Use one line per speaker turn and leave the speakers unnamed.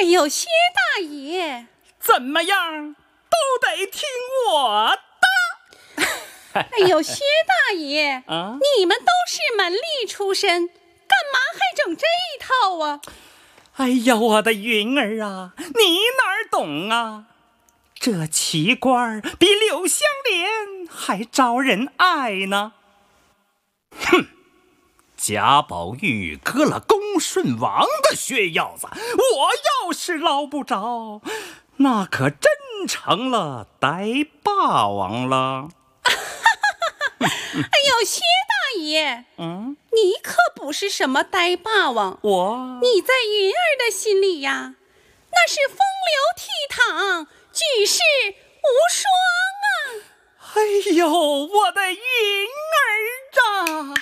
哎呦，薛大爷，
怎么样都得听我的。
哎呦，薛大爷，你们都是门吏出身，干嘛还整这一套啊？
哎呀，我的云儿啊，你哪儿懂啊？这奇官比柳香莲还招人爱呢。哼，贾宝玉割了恭顺王的血腰子，我要是捞不着，那可真成了呆霸王了。
哎呦，薛大爷，你可不是什么呆霸王，你在云儿的心里呀，那是风流倜傥，举世无双啊！
哎呦，我的云儿啊！